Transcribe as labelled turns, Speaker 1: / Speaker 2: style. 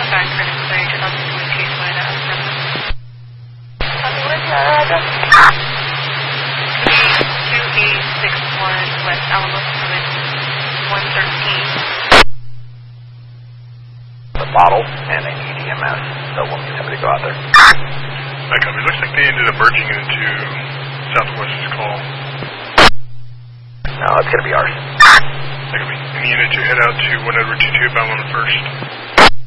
Speaker 1: Back for necessary 2020 case line at present.
Speaker 2: What's your address?
Speaker 1: 2861 West Alamo Summit, 113.
Speaker 3: The bottle and they need EMS, so we'll need somebody to go out there.
Speaker 4: That company looks like they ended up merging into Southwest's call.
Speaker 3: No, it's going to be ours.
Speaker 4: That company. Any unit to head out to 1 Edward 22 bound on the 1st.